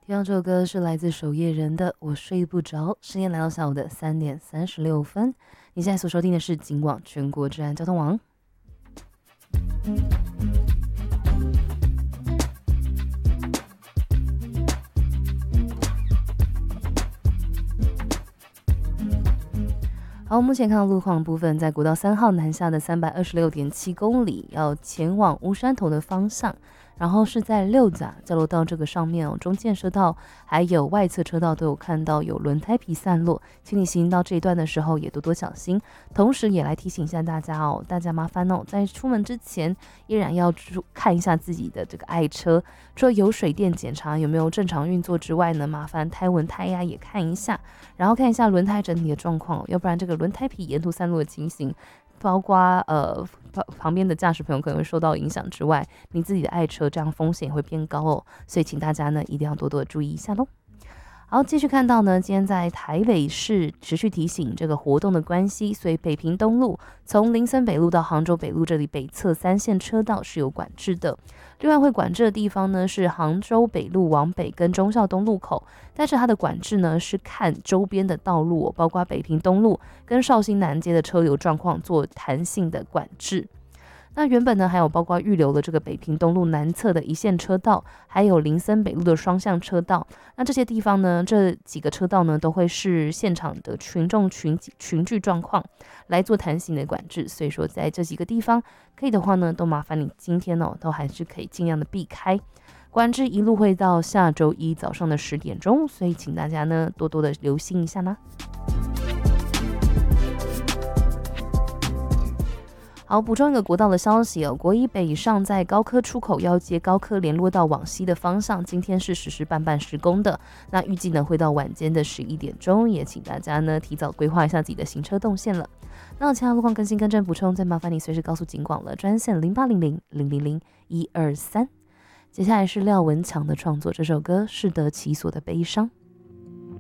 听到这首歌是来自守夜人的《我睡不着》，时间来到下午的3:36。你现在所收听的是警广全国治安交通网。好，目前看到路况部分，在国道3号南下的326.7公里，要前往乌山头的方向。然后是在六甲交流道这个上面中间车道还有外侧车道都有看到有轮胎皮散落，请你行到这一段的时候也多多小心。同时也来提醒一下大家大家麻烦在出门之前依然要看一下自己的这个爱车，除了有水电检查有没有正常运作之外呢，麻烦胎纹胎压也看一下，然后看一下轮胎整体的状况，要不然这个轮胎皮沿途散落的情形，包括旁边的驾驶朋友可能会受到影响之外，你自己的爱车这样风险会变高所以请大家呢一定要多多注意一下咯。好，继续看到呢，今天在台北市持续提醒这个活动的关系，所以北屏东路从林森北路到杭州北路这里北侧3线车道是有管制的。另外会管制的地方呢是杭州北路往北跟忠孝东路口，但是它的管制呢是看周边的道路包括北屏东路跟绍兴南街的车流状况做弹性的管制。那原本呢还有包括预留了这个北屏东路南侧的一线车道，还有林森北路的双向车道，那这些地方呢，这几个车道呢都会是现场的群众群聚状况来做弹性的管制，所以说在这几个地方可以的话呢，都麻烦你今天都还是可以尽量的避开。管制一路会到下周一早上的10点钟，所以请大家呢多多的留心一下啦。好，补充一个国道的消息国一北上在高科出口要接高科联络道往西的方向，今天是实施半施工的，那预计呢会到晚间的11点钟，也请大家呢提早规划一下自己的行车动线了。那其他路况更新更正补充，再麻烦你随时告诉警广了，专线0800000123。接下来是廖文强的创作，这首歌适得其所的悲伤。